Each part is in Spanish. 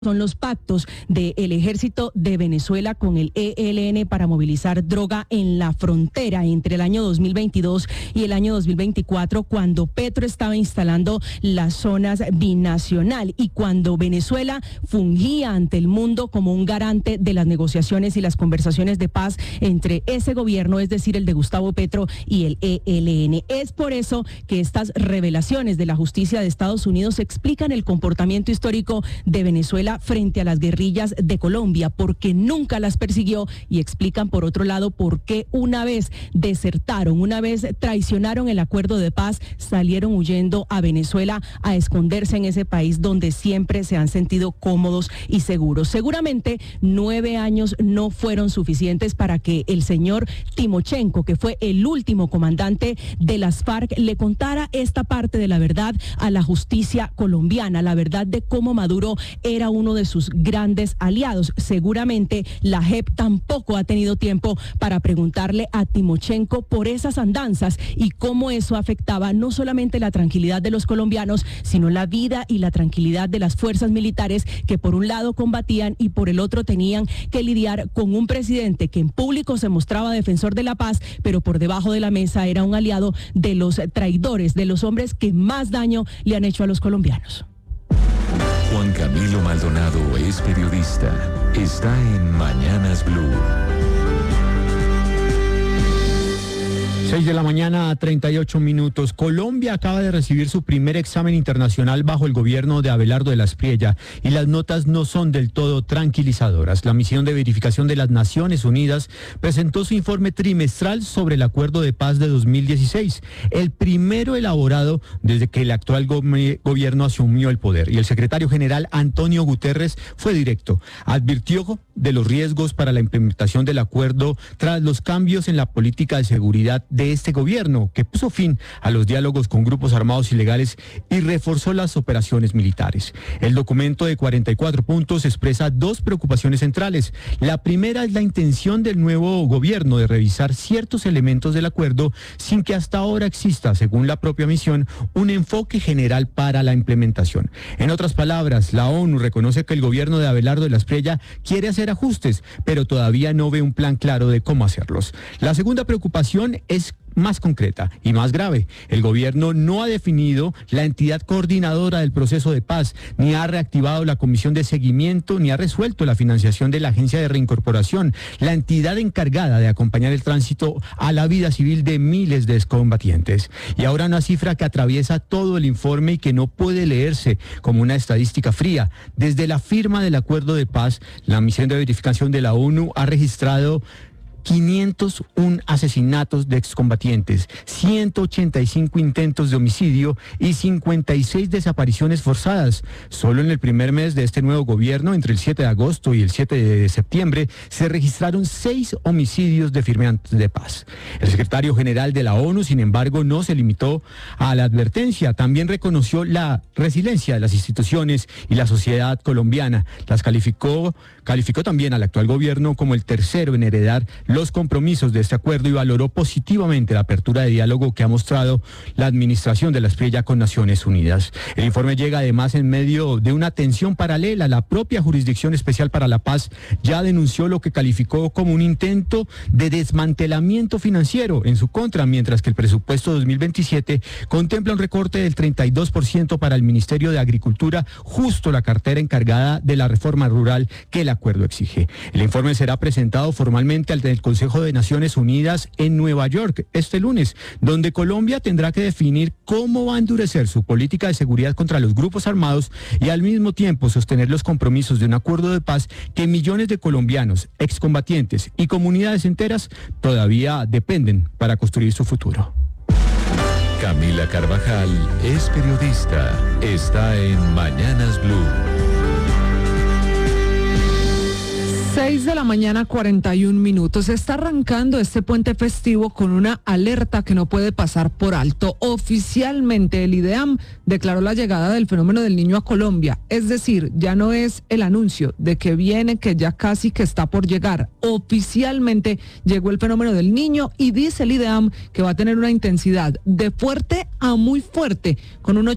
Son los pactos del ejército de Venezuela con el ELN para movilizar droga en la frontera entre el año 2022 y el año 2024, cuando Petro estaba instalando las zonas binacional y cuando Venezuela fungía ante el mundo como un garante de las negociaciones y las conversaciones de paz entre ese gobierno, es decir, el de Gustavo Petro y el ELN. Es por eso que estas revelaciones de la justicia de Estados Unidos explican el comportamiento histórico de Venezuela frente a las guerrillas de Colombia, porque nunca las persiguió, y explican por otro lado por qué una vez desertaron, una vez traicionaron el acuerdo de paz, salieron huyendo a Venezuela a esconderse en ese país donde siempre se han sentido cómodos y seguros. Seguramente 9 años no fueron suficientes para que el señor Timochenko, que fue el último comandante de las FARC, le contara esta parte de la verdad a la justicia colombiana, la verdad de cómo Maduro era uno de sus grandes aliados. Seguramente la JEP tampoco ha tenido tiempo para preguntarle a Timochenko por esas andanzas y cómo eso afectaba no solamente la tranquilidad de los colombianos, sino la vida y la tranquilidad de las fuerzas militares que por un lado combatían y por el otro tenían que lidiar con un presidente que en público se mostraba defensor de la paz, pero por debajo de la mesa era un aliado de los traidores, de los hombres que más daño le han hecho a los colombianos. Juan Camilo Maldonado es periodista. Está en Mañanas Blue. 6 de la mañana, 38 minutos. Colombia acaba de recibir su primer examen internacional bajo el gobierno de Abelardo de la Espriella y las notas no son del todo tranquilizadoras. La misión de verificación de las Naciones Unidas presentó su informe trimestral sobre el acuerdo de paz de 2016, el primero elaborado desde que el actual gobierno asumió el poder. Y el secretario general Antonio Guterres fue directo. Advirtió de los riesgos para la implementación del acuerdo tras los cambios en la política de seguridad de este gobierno, que puso fin a los diálogos con grupos armados ilegales y reforzó las operaciones militares. El documento de 44 puntos expresa dos preocupaciones centrales. La primera es la intención del nuevo gobierno de revisar ciertos elementos del acuerdo sin que hasta ahora exista, según la propia misión, un enfoque general para la implementación. En otras palabras, la ONU reconoce que el gobierno de Abelardo de la Espriella quiere hacer ajustes, pero todavía no ve un plan claro de cómo hacerlos. La segunda preocupación es más concreta y más grave. El gobierno no ha definido la entidad coordinadora del proceso de paz, ni ha reactivado la comisión de seguimiento, ni ha resuelto la financiación de la agencia de reincorporación, la entidad encargada de acompañar el tránsito a la vida civil de miles de excombatientes. Y ahora una cifra que atraviesa todo el informe y que no puede leerse como una estadística fría. Desde la firma del acuerdo de paz, la misión de verificación de la ONU ha registrado 501 asesinatos de excombatientes, 185 intentos de homicidio y 56 desapariciones forzadas. Solo en el primer mes de este nuevo gobierno, entre el 7 de agosto y el 7 de septiembre, se registraron 6 homicidios de firmantes de paz. El secretario general de la ONU, sin embargo, no se limitó a la advertencia, también reconoció la resiliencia de las instituciones y la sociedad colombiana. Las calificó también al actual gobierno como el tercero en heredar los compromisos de este acuerdo y valoró positivamente la apertura de diálogo que ha mostrado la administración de la Espriella con Naciones Unidas. El informe llega además en medio de una tensión paralela. La propia Jurisdicción Especial para la Paz ya denunció lo que calificó como un intento de desmantelamiento financiero en su contra, mientras que el presupuesto 2027 contempla un recorte del 32% para el Ministerio de Agricultura, justo la cartera encargada de la reforma rural que el acuerdo exige. El informe será presentado formalmente al Consejo de Naciones Unidas en Nueva York este lunes, donde Colombia tendrá que definir cómo va a endurecer su política de seguridad contra los grupos armados y al mismo tiempo sostener los compromisos de un acuerdo de paz que millones de colombianos, excombatientes y comunidades enteras todavía dependen para construir su futuro. Camila Carvajal es periodista. Está en Mañanas Blue. 6:41 a.m. Se está arrancando este puente festivo con una alerta que no puede pasar por alto. Oficialmente el IDEAM declaró la llegada del fenómeno del Niño a Colombia. Es decir, ya no es el anuncio de que viene, que ya casi que está por llegar. Oficialmente llegó el fenómeno del Niño y dice el IDEAM que va a tener una intensidad de fuerte a muy fuerte, con un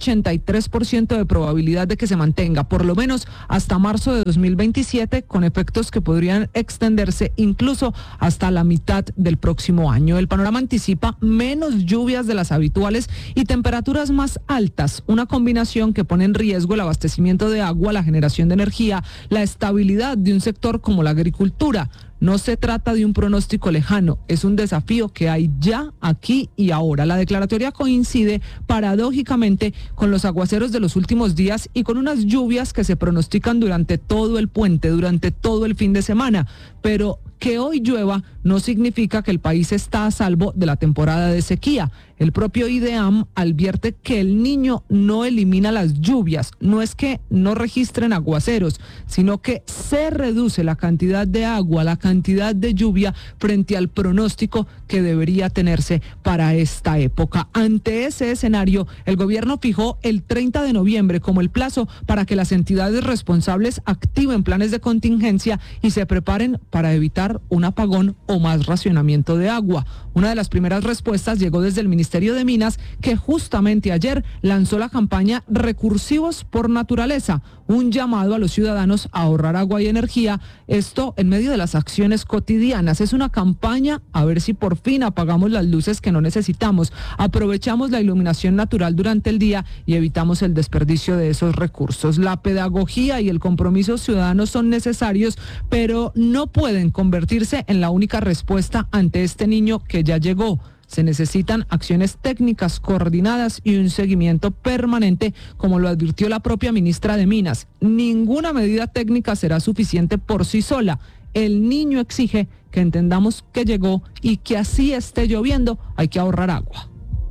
83% de probabilidad de que se mantenga, por lo menos hasta marzo de 2027, con efectos que podrían extenderse incluso hasta la mitad del próximo año. El panorama anticipa menos lluvias de las habituales y temperaturas más altas, una combinación que pone en riesgo el abastecimiento de agua, la generación de energía, la estabilidad de un sector como la agricultura. No se trata de un pronóstico lejano, es un desafío que hay ya, aquí y ahora. La declaratoria coincide paradójicamente con los aguaceros de los últimos días y con unas lluvias que se pronostican durante todo el puente, durante todo el fin de semana. Pero que hoy llueva no significa que el país está a salvo de la temporada de sequía. El propio IDEAM advierte que el Niño no elimina las lluvias, no es que no registren aguaceros, sino que se reduce la cantidad de agua, la cantidad de lluvia frente al pronóstico que debería tenerse para esta época. Ante ese escenario, el gobierno fijó el 30 de noviembre como el plazo para que las entidades responsables activen planes de contingencia y se preparen para evitar un apagón o más racionamiento de agua. Una de las primeras respuestas llegó desde el Ministerio de Minas, que justamente ayer lanzó la campaña Recursivos por Naturaleza, un llamado a los ciudadanos a ahorrar agua y energía, esto en medio de las acciones cotidianas. Es una campaña a ver si por fin apagamos las luces que no necesitamos, aprovechamos la iluminación natural durante el día y evitamos el desperdicio de esos recursos. La pedagogía y el compromiso ciudadano son necesarios, pero no pueden convertirse en la única respuesta ante este niño que ya llegó. Se necesitan acciones técnicas coordinadas y un seguimiento permanente, como lo advirtió la propia ministra de Minas. Ninguna medida técnica será suficiente por sí sola. El Niño exige que entendamos que llegó y que así esté lloviendo, hay que ahorrar agua.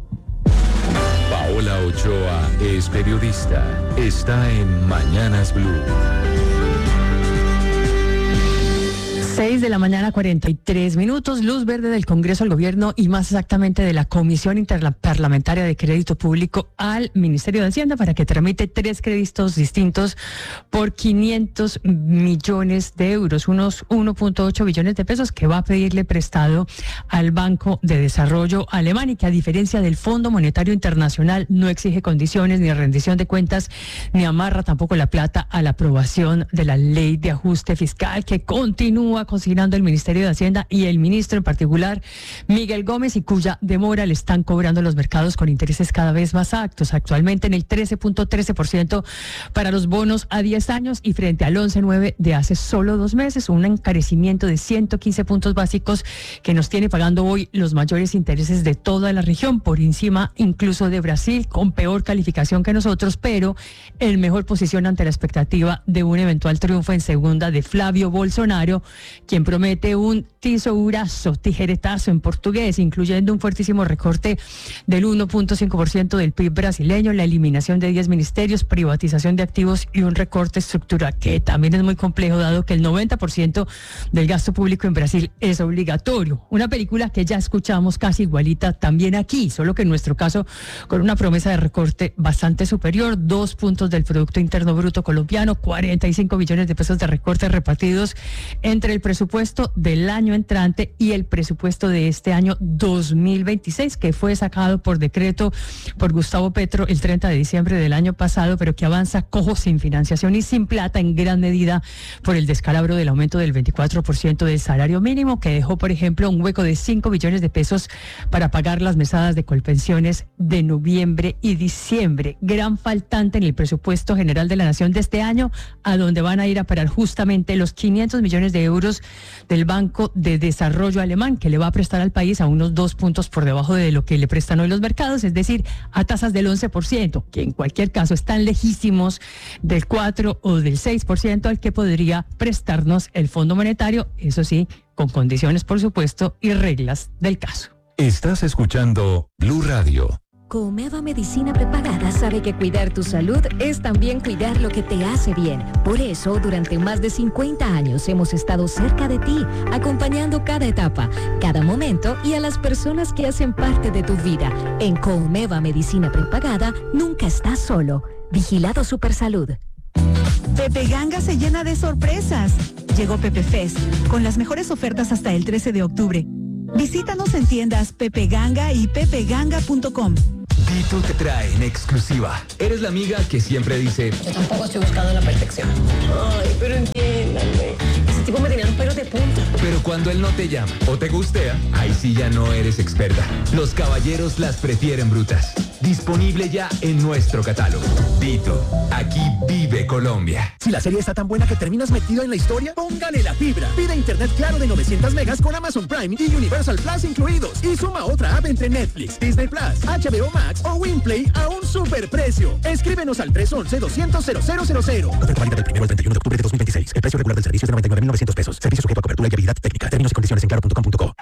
Paola Ochoa es periodista. Está en Mañanas Blue. 6:43 a.m. Luz verde del Congreso al Gobierno y más exactamente de la Comisión Interparlamentaria de Crédito Público al Ministerio de Hacienda para que tramite 3 créditos distintos por 500 millones de euros, unos 1.8 billones de pesos que va a pedirle prestado al Banco de Desarrollo Alemán y que, a diferencia del Fondo Monetario Internacional, no exige condiciones ni rendición de cuentas ni amarra tampoco la plata a la aprobación de la Ley de Ajuste Fiscal, que continúa consignando el Ministerio de Hacienda y el ministro en particular, Miguel Gómez, y cuya demora le están cobrando los mercados con intereses cada vez más altos, actualmente en el 13.13% para los bonos a 10 años y frente al 11.9% de hace solo 2 meses, un encarecimiento de 115 puntos básicos que nos tiene pagando hoy los mayores intereses de toda la región, por encima incluso de Brasil, con peor calificación que nosotros, pero en mejor posición ante la expectativa de un eventual triunfo en segunda de Flavio Bolsonaro, quien promete un tesourazo, tijeretazo en portugués, incluyendo un fuertísimo recorte del 1.5% del PIB brasileño, la eliminación de 10 ministerios, privatización de activos y un recorte estructural que también es muy complejo, dado que el 90% del gasto público en Brasil es obligatorio. Una película que ya escuchamos casi igualita también aquí, solo que en nuestro caso con una promesa de recorte bastante superior, 2 puntos del Producto Interno Bruto colombiano, 45 billones de pesos de recortes repartidos entre el presupuesto del año entrante y el presupuesto de este año 2026, que fue sacado por decreto por Gustavo Petro el 30 de diciembre del año pasado, pero que avanza cojo, sin financiación y sin plata, en gran medida por el descalabro del aumento del 24% del salario mínimo, que dejó, por ejemplo, un hueco de 5 billones de pesos para pagar las mesadas de Colpensiones de noviembre y diciembre. Gran faltante en el presupuesto general de la Nación de este año, a donde van a ir a parar justamente los 500 millones de euros del Banco de Desarrollo Alemán, que le va a prestar al país a unos 2 puntos por debajo de lo que le prestan hoy los mercados, es decir, a tasas del 11%, que en cualquier caso están lejísimos del 4 o del 6% al que podría prestarnos el Fondo Monetario, eso sí, con condiciones, por supuesto, y reglas del caso. Estás escuchando Blue Radio. Comeva Medicina Prepagada sabe que cuidar tu salud es también cuidar lo que te hace bien. Por eso, durante más de 50 años hemos estado cerca de ti, acompañando cada etapa, cada momento y a las personas que hacen parte de tu vida. En Comeva Medicina Prepagada, nunca estás solo. Vigilado Supersalud. Pepe Ganga se llena de sorpresas. Llegó Pepe Fest, con las mejores ofertas hasta el 13 de octubre. Visítanos en tiendas Pepe Ganga y pepeganga.com. Dito te trae en exclusiva. Eres la amiga que siempre dice: yo tampoco estoy buscando la perfección. Ay, pero entiéndanme. Ese tipo me tenía los pelos de punta. Pero cuando él no te llama o te gustea, ahí sí ya no eres experta. Los caballeros las prefieren brutas. Disponible ya en nuestro catálogo. Dito, aquí vive Colombia. Si la serie está tan buena que terminas metido en la historia, póngale la fibra. Pide internet claro de 900 megas con Amazon Prime y Universal Plus incluidos. Y suma otra app entre Netflix, Disney Plus, HBO Max o Winplay a un superprecio. Escríbenos al 311-200-0000. Oferta válida del 1 al 31 de octubre de 2026. El precio regular del servicio es de 99.900 pesos. Servicio sujeto a cobertura y habilidad técnica. Términos y condiciones en claro.com.co.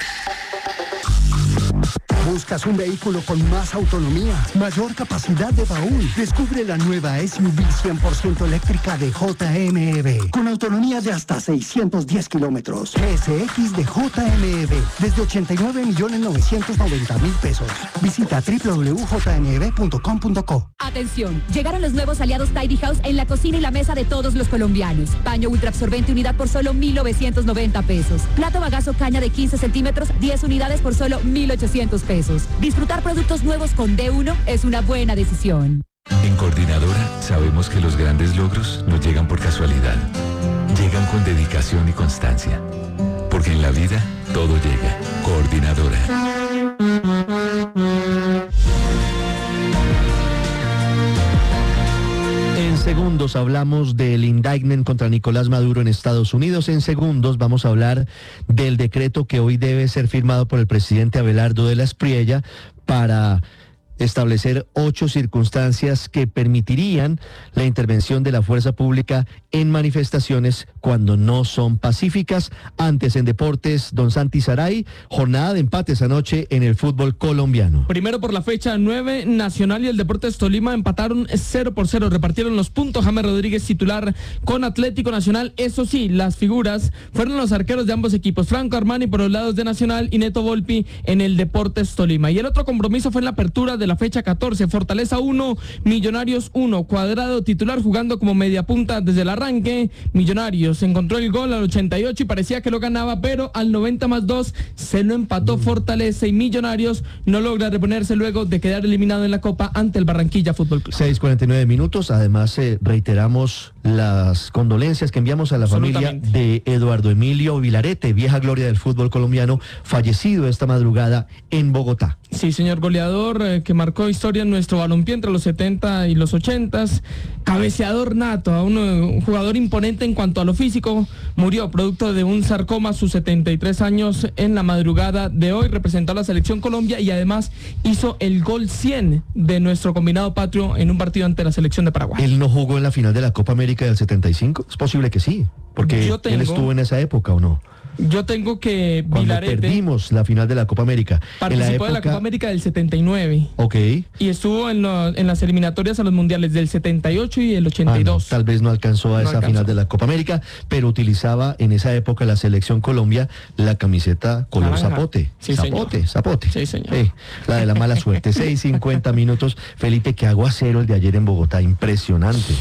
¿Buscas un vehículo con más autonomía, mayor capacidad de baúl? Descubre la nueva SUV 100% eléctrica de JMEV, con autonomía de hasta 610 kilómetros. GSX de JMEV, desde 89.990.000 pesos. Visita www.jmev.com.co. Atención, llegaron los nuevos aliados Tidy House en la cocina y la mesa de todos los colombianos. Baño ultra absorbente unidad por solo 1.990 pesos. Plato bagazo caña de 15 centímetros, 10 unidades por solo 1.800 pesos. Disfrutar productos nuevos con D1 es una buena decisión. En Coordinadora sabemos que los grandes logros no llegan por casualidad. Llegan con dedicación y constancia. Porque en la vida todo llega. Coordinadora. En segundos hablamos del indictment contra Nicolás Maduro en Estados Unidos. En segundos vamos a hablar del decreto que hoy debe ser firmado por el presidente Abelardo de la Espriella para establecer 8 circunstancias que permitirían la intervención de la fuerza pública en manifestaciones cuando no son pacíficas. Antes en deportes, don Santi Saray, jornada de empates anoche en el fútbol colombiano. Primero por la fecha 9, Nacional y el Deportes Tolima empataron 0-0, repartieron los puntos. James Rodríguez titular con Atlético Nacional. Eso sí, las figuras fueron los arqueros de ambos equipos, Franco Armani por los lados de Nacional y Neto Volpi en el Deportes Tolima. Y el otro compromiso fue en la apertura de la fecha 14, Fortaleza 1, Millonarios 1, Cuadrado titular jugando como media punta desde el arranque. Millonarios encontró el gol al 88 y parecía que lo ganaba, pero al 90+2 se lo empató Fortaleza y Millonarios no logra reponerse luego de quedar eliminado en la Copa ante el Barranquilla Fútbol Club. 6:49 minutos, además reiteramos las condolencias que enviamos a la familia de Eduardo Emilio Vilarete, vieja gloria del fútbol colombiano, fallecido esta madrugada en Bogotá. Sí, señor goleador, que marcó historia en nuestro balompié entre los 70 y los 80s, cabeceador nato, un jugador imponente en cuanto a lo físico, murió producto de un sarcoma a sus 73 años en la madrugada de hoy, representó a la selección Colombia y además hizo el gol 100 de nuestro combinado patrio en un partido ante la selección de Paraguay. ¿Él no jugó en la final de la Copa América del 75? Es posible que sí, porque él estuvo en esa época, ¿o no? Yo tengo que Vilarete, cuando perdimos la final de la Copa América. Participó de la Copa América del 79. Ok. Y estuvo en las eliminatorias a los mundiales del 78 y el 82. No, tal vez no alcanzó a esa final de la Copa América, pero utilizaba en esa época la selección Colombia la camiseta color zapote. Sí, zapote. Sí, señor. La de la mala suerte. 6:50 minutos. Felipe, qué aguacero el de ayer en Bogotá. Impresionante.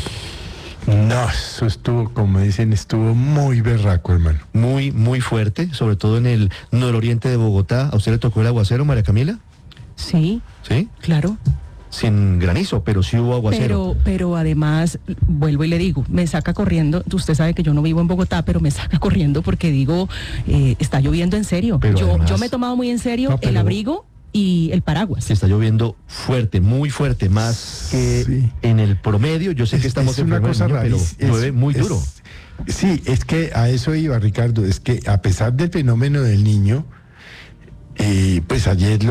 No, eso estuvo, como dicen, estuvo muy berraco, hermano. Muy, muy fuerte, sobre todo en el nororiente de Bogotá. ¿A usted le tocó el aguacero, María Camila? Sí. ¿Sí? Claro. Sin granizo, pero sí hubo aguacero. Pero además, vuelvo y le digo, me saca corriendo. Usted sabe que yo no vivo en Bogotá, pero me saca corriendo porque digo, está lloviendo en serio. Yo me he tomado muy en serio el abrigo y el paraguas. Está lloviendo fuerte, muy fuerte, más que en el promedio. Yo sé que estamos en una cosa pero llueve muy duro. Sí, es que a eso iba, Ricardo, es que a pesar del fenómeno del Niño, pues ayer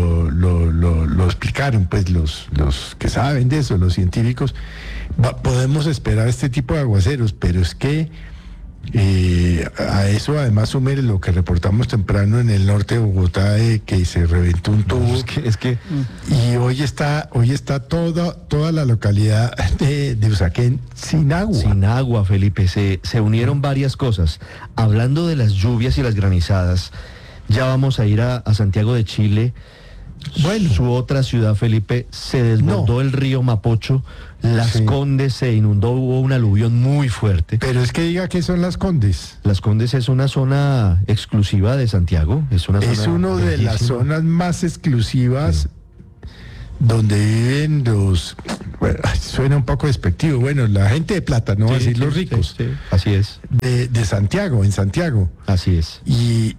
lo explicaron, pues los que saben de eso, los científicos, podemos esperar este tipo de aguaceros, pero es que A eso además súmele lo que reportamos temprano en el norte de Bogotá, que se reventó un tubo. Y hoy está toda la localidad de Usaquén sin agua. Sin agua, Felipe. Se unieron varias cosas. Hablando de las lluvias y las granizadas, ya vamos a ir a Santiago de Chile. Bueno, su otra ciudad, Felipe, se desbordó el río Mapocho, Las Condes se inundó, hubo un aluvión muy fuerte. Pero es que diga que son Las Condes. Las Condes es una zona exclusiva de Santiago, es una una de las zonas más exclusivas donde viven los, bueno, suena un poco despectivo, bueno, la gente de plata, no va a decir los ricos. Sí. Así es. De Santiago, en Santiago. Así es. Y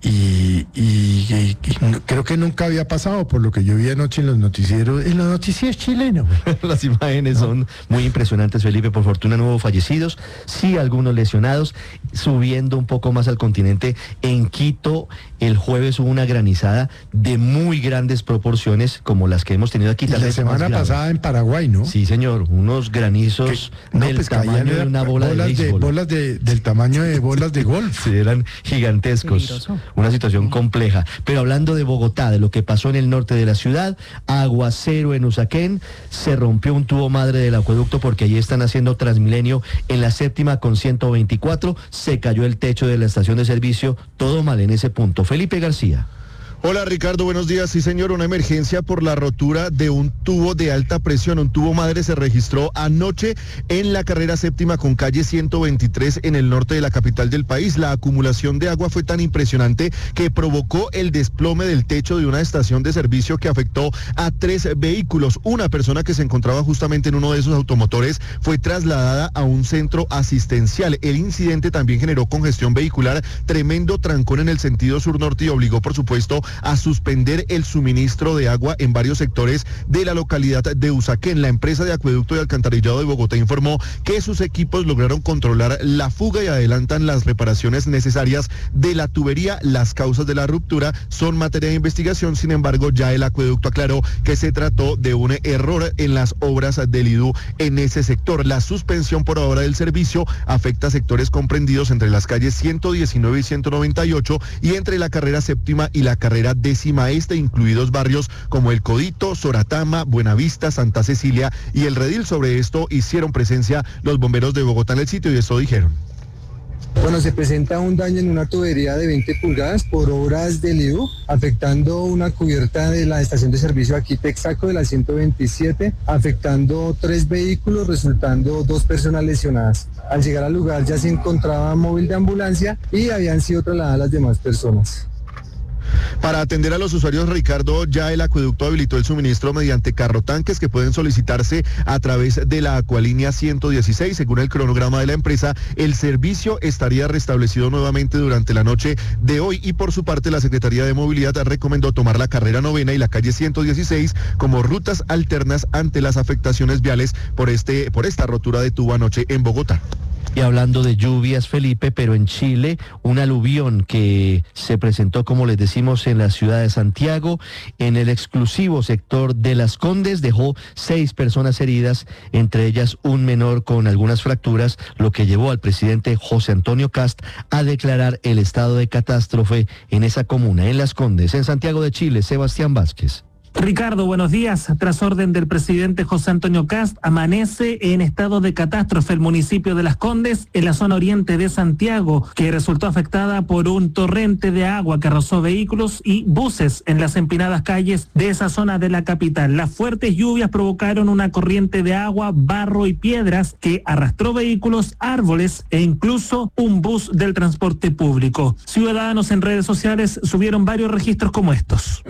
creo que nunca había pasado, por lo que yo vi anoche en los noticieros chilenos. Las imágenes son muy impresionantes, Felipe. Por fortuna no hubo fallecidos, sí algunos lesionados. Subiendo un poco más al continente, en Quito el jueves hubo una granizada de muy grandes proporciones, como las que hemos tenido aquí. Y la semana pasada en Paraguay, ¿no? Sí, señor, unos granizos del tamaño de una bola de béisbol. Bolas del tamaño de bolas de golf. Sí, eran gigantescos. Peligroso. Una situación compleja. Pero hablando de Bogotá, de lo que pasó en el norte de la ciudad, aguacero en Usaquén, se rompió un tubo madre del acueducto porque allí están haciendo Transmilenio en la 7ª con 124, se cayó el techo de la estación de servicio, todo mal en ese punto. Felipe García. Hola Ricardo, buenos días. Sí señor, una emergencia por la rotura de un tubo de alta presión, un tubo madre se registró anoche en la carrera 7ª con calle 123 en el norte de la capital del país. La acumulación de agua fue tan impresionante que provocó el desplome del techo de una estación de servicio que afectó a 3 vehículos. Una persona que se encontraba justamente en uno de esos automotores fue trasladada a un centro asistencial. El incidente también generó congestión vehicular, tremendo trancón en el sentido sur-norte y obligó, por supuesto, a suspender el suministro de agua en varios sectores de la localidad de Usaquén. La empresa de acueducto y alcantarillado de Bogotá informó que sus equipos lograron controlar la fuga y adelantan las reparaciones necesarias de la tubería. Las causas de la ruptura son materia de investigación, sin embargo, ya el acueducto aclaró que se trató de un error en las obras del IDU en ese sector. La suspensión por ahora del servicio afecta a sectores comprendidos entre las calles 119 y 198 y entre la carrera 7ª y la carrera 10ª este, incluidos barrios como El Codito, Soratama, Buenavista, Santa Cecilia y El Redil. Sobre esto hicieron presencia los bomberos de Bogotá en el sitio y esto dijeron. Bueno, se presenta un daño en una tubería de 20 pulgadas por obras del IDU, afectando una cubierta de la estación de servicio aquí Texaco de la 127, afectando 3 vehículos, resultando 2 personas lesionadas. Al llegar al lugar ya se encontraba móvil de ambulancia y habían sido trasladadas las demás personas. Para atender a los usuarios, Ricardo, ya el acueducto habilitó el suministro mediante carrotanques que pueden solicitarse a través de la Acualínea 116. Según el cronograma de la empresa, el servicio estaría restablecido nuevamente durante la noche de hoy y por su parte la Secretaría de Movilidad recomendó tomar la carrera 9ª y la calle 116 como rutas alternas ante las afectaciones viales por esta rotura de tubo anoche en Bogotá. Y hablando de lluvias, Felipe, pero en Chile, un aluvión que se presentó, como les decimos, en la ciudad de Santiago, en el exclusivo sector de Las Condes, dejó 6 personas heridas, entre ellas un menor con algunas fracturas, lo que llevó al presidente José Antonio Cast a declarar el estado de catástrofe en esa comuna, en Las Condes, en Santiago de Chile. Sebastián Vázquez. Ricardo, buenos días. Tras orden del presidente José Antonio Cast, amanece en estado de catástrofe el municipio de Las Condes, en la zona oriente de Santiago, que resultó afectada por un torrente de agua que arrasó vehículos y buses en las empinadas calles de esa zona de la capital. Las fuertes lluvias provocaron una corriente de agua, barro y piedras que arrastró vehículos, árboles e incluso un bus del transporte público. Ciudadanos en redes sociales subieron varios registros como estos.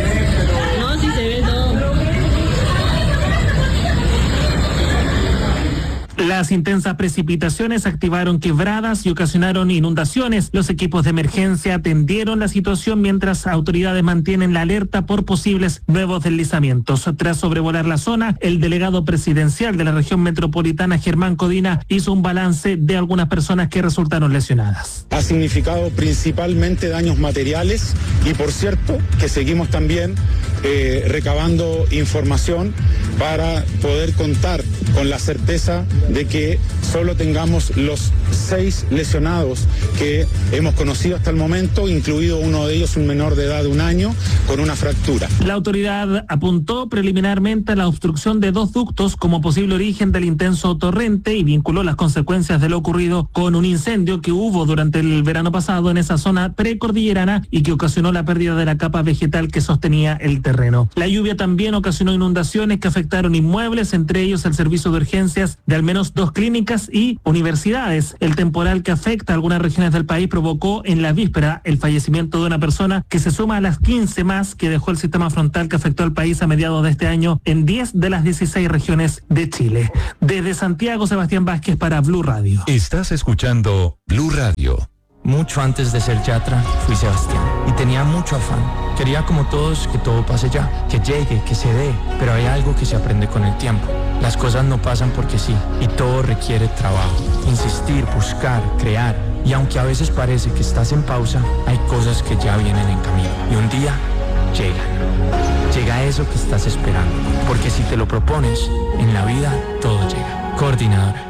Las intensas precipitaciones activaron quebradas y ocasionaron inundaciones. Los equipos de emergencia atendieron la situación mientras autoridades mantienen la alerta por posibles nuevos deslizamientos. Tras sobrevolar la zona, el delegado presidencial de la región metropolitana, Germán Codina, hizo un balance de algunas personas que resultaron lesionadas. Ha significado principalmente daños materiales y, por cierto, que seguimos también recabando información para poder contar con la certeza de que solo tengamos los 6 lesionados que hemos conocido hasta el momento, incluido uno de ellos, un menor de edad de 1 año, con una fractura. La autoridad apuntó preliminarmente a la obstrucción de 2 ductos como posible origen del intenso torrente y vinculó las consecuencias de lo ocurrido con un incendio que hubo durante el verano pasado en esa zona precordillerana y que ocasionó la pérdida de la capa vegetal que sostenía el terreno. La lluvia también ocasionó inundaciones que afectaron inmuebles, entre ellos el servicio de urgencias de al menos 2 clínicas y universidades. El temporal que afecta a algunas regiones del país provocó en la víspera el fallecimiento de una persona que se suma a las 15 más que dejó el sistema frontal que afectó al país a mediados de este año en 10 de las 16 regiones de Chile. Desde Santiago, Sebastián Vázquez para Blue Radio. Estás escuchando Blue Radio. Mucho antes de ser yatra, fui Sebastián y tenía mucho afán. Quería como todos que todo pase ya, que llegue, que se dé, pero hay algo que se aprende con el tiempo. Las cosas no pasan porque sí, y todo requiere trabajo, insistir, buscar, crear. Y aunque a veces parece que estás en pausa, hay cosas que ya vienen en camino. Y un día llegan. Llega eso que estás esperando, porque si te lo propones, en la vida todo llega. Coordinadora.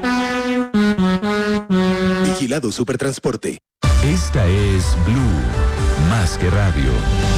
Vigilado Supertransporte. Esta es Blue, más que radio.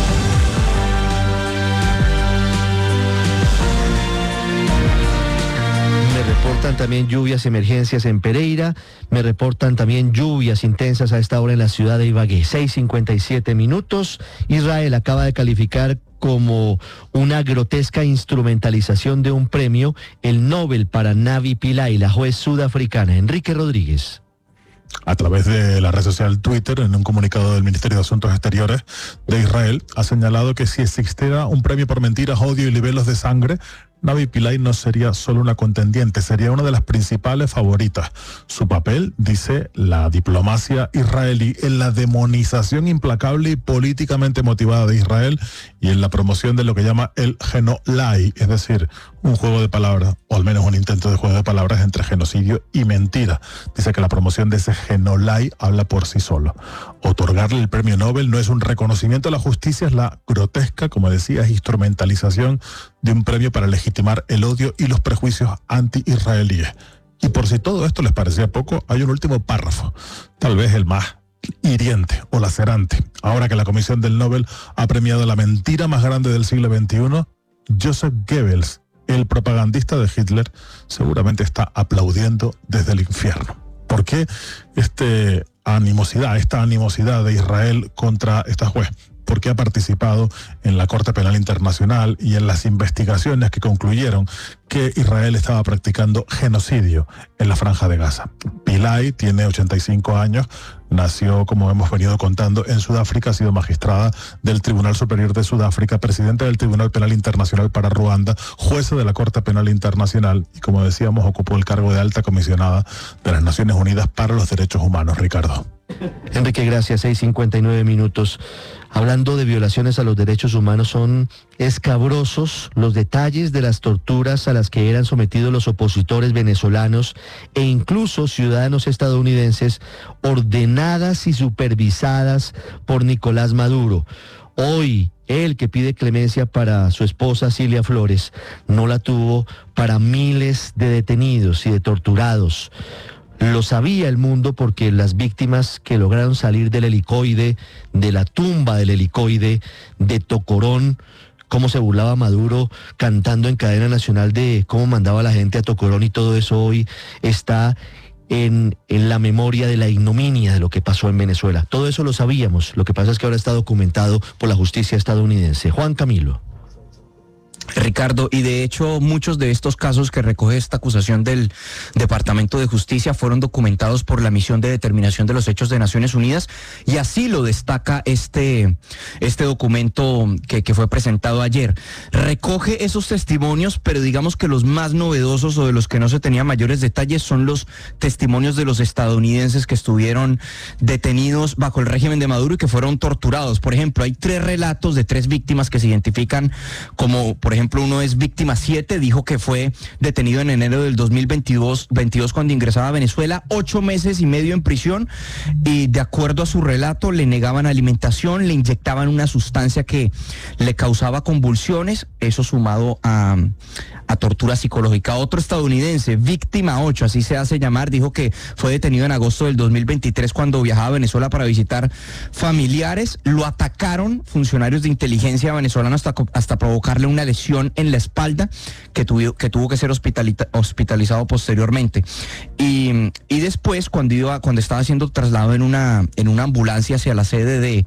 Me reportan también lluvias, emergencias en Pereira. Me reportan también lluvias intensas a esta hora en la ciudad de Ibagué. 6:57 minutos. Israel acaba de calificar como una grotesca instrumentalización de un premio el Nobel para Navi Pillay, la juez sudafricana. Enrique Rodríguez. A través de la red social Twitter, en un comunicado del Ministerio de Asuntos Exteriores de Israel, ha señalado que si existiera un premio por mentiras, odio y libelos de sangre, Navi Pillay no sería solo una contendiente, sería una de las principales favoritas. Su papel, dice la diplomacia israelí, en la demonización implacable y políticamente motivada de Israel y en la promoción de lo que llama el genolai, es decir, un juego de palabras, o al menos un intento de juego de palabras entre genocidio y mentira. Dice que la promoción de ese genolai habla por sí solo. Otorgarle el premio Nobel no es un reconocimiento a la justicia, es la grotesca, como decía, instrumentalización de un premio para legitimar el odio y los prejuicios anti-israelíes. Y por si todo esto les parecía poco, hay un último párrafo, tal vez el más hiriente o lacerante. Ahora que la Comisión del Nobel ha premiado la mentira más grande del siglo XXI, Joseph Goebbels, el propagandista de Hitler, seguramente está aplaudiendo desde el infierno. ¿Por qué esta animosidad de Israel contra esta juez? Porque ha participado en la Corte Penal Internacional y en las investigaciones que concluyeron que Israel estaba practicando genocidio en la Franja de Gaza. Pillay tiene 85 años, nació, como hemos venido contando, en Sudáfrica, ha sido magistrada del Tribunal Superior de Sudáfrica, presidenta del Tribunal Penal Internacional para Ruanda, jueza de la Corte Penal Internacional y, como decíamos, ocupó el cargo de alta comisionada de las Naciones Unidas para los Derechos Humanos. Ricardo. Enrique, gracias. 6:59 minutos. Hablando de violaciones a los derechos humanos, son escabrosos los detalles de las torturas a las que eran sometidos los opositores venezolanos e incluso ciudadanos estadounidenses, ordenadas y supervisadas por Nicolás Maduro. Hoy, él que pide clemencia para su esposa Cilia Flores, no la tuvo para miles de detenidos y de torturados. Lo sabía el mundo porque las víctimas que lograron salir del helicoide, de la tumba del helicoide de Tocorón, cómo se burlaba Maduro cantando en cadena nacional de cómo mandaba a la gente a Tocorón, y todo eso hoy está en la memoria de la ignominia de lo que pasó en Venezuela. Todo eso lo sabíamos, lo que pasa es que ahora está documentado por la justicia estadounidense. Juan Camilo. Ricardo, y de hecho muchos de estos casos que recoge esta acusación del Departamento de Justicia fueron documentados por la Misión de Determinación de los Hechos de Naciones Unidas, y así lo destaca este documento que fue presentado ayer. Recoge esos testimonios, pero digamos que los más novedosos o de los que no se tenían mayores detalles son los testimonios de los estadounidenses que estuvieron detenidos bajo el régimen de Maduro y que fueron torturados. Por ejemplo, hay 3 relatos de 3 víctimas que se identifican como, por ejemplo, ejemplo, uno es víctima 7, dijo que fue detenido en enero del 2022 cuando ingresaba a Venezuela, 8 meses y medio en prisión, y de acuerdo a su relato le negaban alimentación, le inyectaban una sustancia que le causaba convulsiones, eso sumado a tortura psicológica. Otro estadounidense, víctima 8, así se hace llamar, dijo que fue detenido en agosto del 2023 cuando viajaba a Venezuela para visitar familiares. Lo atacaron funcionarios de inteligencia venezolanos hasta provocarle una lesión en la espalda que tuvo que ser hospitalizado posteriormente. Y después, cuando estaba siendo trasladado en una ambulancia hacia la sede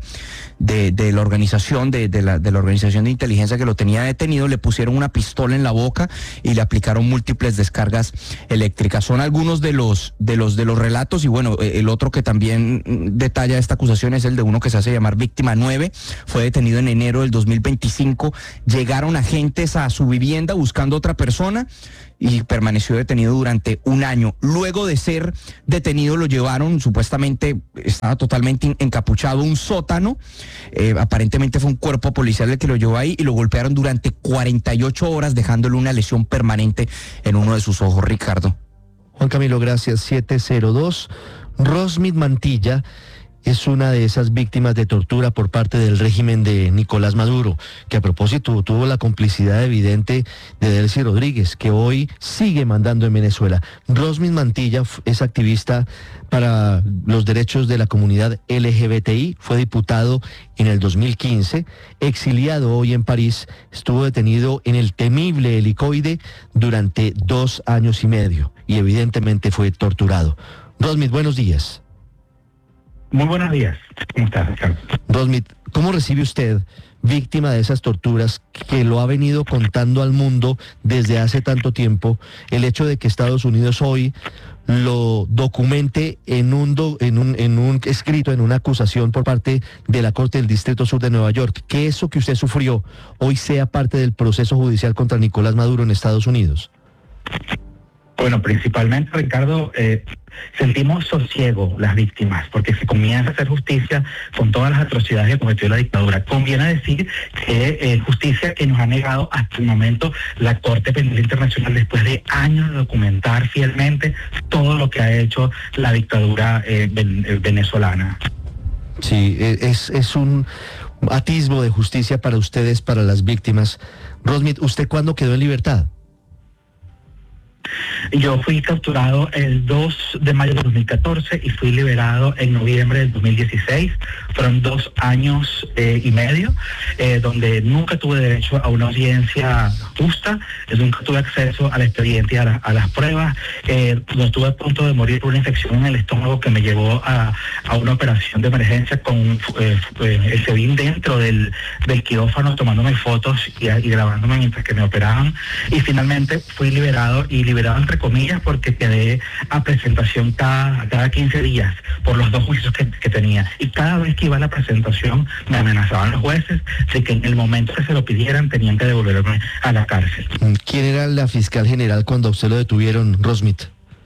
de la organización de la organización de inteligencia que lo tenía detenido, le pusieron una pistola en la boca y le aplicaron múltiples descargas eléctricas. Son algunos de los relatos, y bueno, el otro que también detalla esta acusación es el de uno que se hace llamar víctima 9, fue detenido en enero del 2025, llegaron agentes a su vivienda buscando otra persona y permaneció detenido durante un año. Luego de ser detenido lo llevaron, supuestamente estaba totalmente encapuchado, a un sótano, aparentemente fue un cuerpo policial el que lo llevó ahí y lo golpearon durante 48 horas dejándole una lesión permanente en uno de sus ojos, Ricardo. Juan Camilo, gracias. 702. Rosmith Mantilla es una de esas víctimas de tortura por parte del régimen de Nicolás Maduro, que a propósito tuvo la complicidad evidente de Delcy Rodríguez, que hoy sigue mandando en Venezuela. Rosmith Mantilla es activista para los derechos de la comunidad LGBTI, fue diputado en el 2015, exiliado hoy en París, estuvo detenido en el temible helicoide durante 2 años y medio y evidentemente fue torturado. Rosmith, buenos días. Muy buenos días. ¿Cómo estás, Ricardo? Rosmith, ¿cómo recibe usted, víctima de esas torturas, que lo ha venido contando al mundo desde hace tanto tiempo, el hecho de que Estados Unidos hoy lo documente en un escrito, en una acusación por parte de la Corte del Distrito Sur de Nueva York, que eso que usted sufrió hoy sea parte del proceso judicial contra Nicolás Maduro en Estados Unidos? Bueno, principalmente, Ricardo, sentimos sosiego las víctimas, porque se comienza a hacer justicia con todas las atrocidades que cometió la dictadura. Conviene decir que justicia que nos ha negado hasta el momento la Corte Penal Internacional después de años de documentar fielmente todo lo que ha hecho la dictadura venezolana. Sí, es un atisbo de justicia para ustedes, para las víctimas. Rosmith, ¿usted cuándo quedó en libertad? Yo fui capturado el 2 de mayo de 2014 y fui liberado en noviembre del 2016. Fueron 2 años y medio, donde nunca tuve derecho a una audiencia justa, nunca tuve acceso al expediente y a las pruebas. Donde estuve a punto de morir por una infección en el estómago que me llevó a una operación de emergencia con el SEBIN dentro del quirófano, tomándome fotos y grabándome mientras que me operaban. Y finalmente fui liberado entre comillas, porque quedé a presentación cada 15 días por los 2 juicios que tenía. Y cada vez que iba a la presentación me amenazaban los jueces de que en el momento que se lo pidieran tenían que devolverme a la cárcel. ¿Quién era la fiscal general cuando a usted lo detuvieron, Rosmith?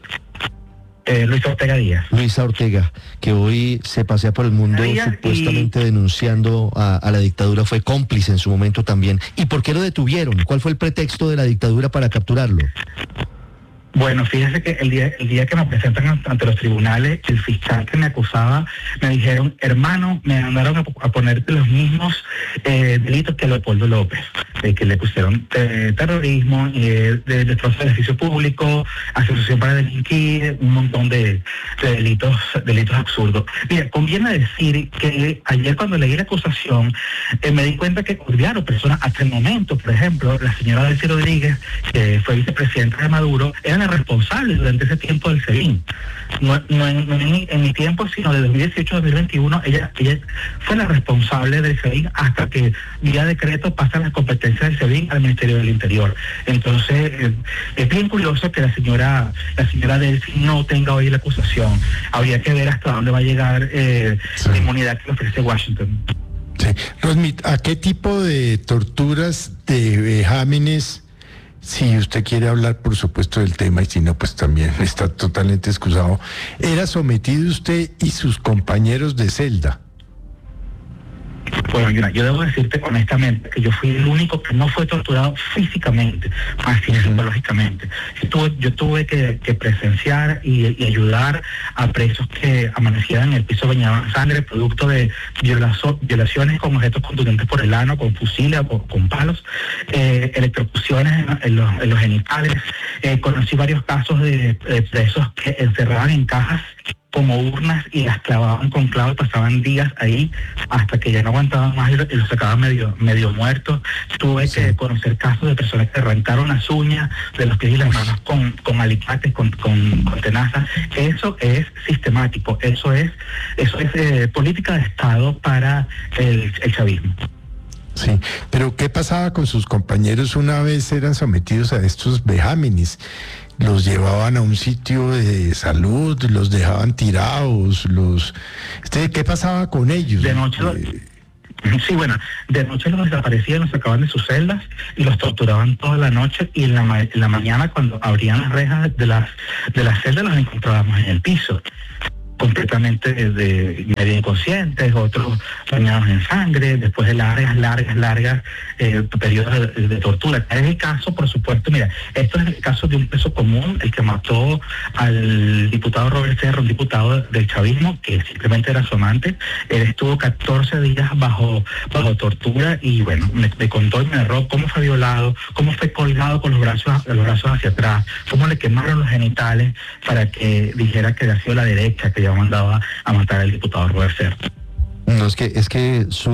Luisa Ortega Díaz. Luisa Ortega, que hoy se pasea por el mundo supuestamente denunciando a la dictadura, fue cómplice en su momento también. ¿Y por qué lo detuvieron? ¿Cuál fue el pretexto de la dictadura para capturarlo? Bueno, fíjese que el día que me presentan ante los tribunales, el fiscal que me acusaba, me dijeron, hermano, me mandaron a ponerte los mismos delitos que Leopoldo López, que le pusieron terrorismo, de destrozo del edificio público, asociación para delinquir, un montón de delitos absurdos. Mira, conviene decir que ayer cuando leí la acusación, me di cuenta que, claro, personas hasta el momento, por ejemplo, la señora Delcy Rodríguez, que fue vicepresidenta de Maduro, eran responsables durante ese tiempo del SEBIN. No en mi tiempo, sino de 2018 a 2021, ella fue la responsable del SEBIN hasta que vía decreto pasan las competencias del SEBIN al Ministerio del Interior. Entonces, es bien curioso que la señora Delcy no tenga hoy la acusación. Habría que ver hasta dónde va a llegar la inmunidad que le ofrece Washington. Sí. Rosmith, ¿a qué tipo de torturas, de vejámenes, si usted quiere hablar, por supuesto, del tema, y si no, pues también está totalmente excusado, era sometido usted y sus compañeros de celda? Bueno, yo debo decirte honestamente que yo fui el único que no fue torturado físicamente, más psicológicamente. Yo tuve que presenciar y ayudar a presos que amanecían en el piso bañados en sangre, producto de violaciones con objetos contundentes por el ano, con fusiles o con palos, electrocuciones en los genitales. Conocí varios casos de presos que encerraban en cajas como urnas y las clavaban con clavos y pasaban días ahí hasta que ya no aguantaban más y los sacaban medio muertos. Tuve que conocer casos de personas que arrancaron las uñas de los pies y las manos con alicates, con tenazas. Eso es sistemático, eso es política de Estado para el chavismo. Sí, pero ¿qué pasaba con sus compañeros una vez eran sometidos a estos vejámenes? Los llevaban a un sitio de salud, los dejaban tirados, ¿qué pasaba con ellos? De noche de noche los desaparecían, los sacaban de sus celdas y los torturaban toda la noche, y en la mañana, cuando abrían las rejas de las celdas, los encontrábamos en el piso, completamente medio inconscientes, otros bañados en sangre, después de largas periodos de tortura. Es el caso, por supuesto, mira, esto es el caso de un preso común, el que mató al diputado Robert Serra, un diputado del chavismo, que simplemente era su amante. Él estuvo 14 días bajo tortura y bueno, me contó y me narró cómo fue violado, cómo fue colgado con los brazos hacia atrás, cómo le quemaron los genitales para que dijera que había sido la derecha que había mandado a matar al diputado Robert Serra. No, es que su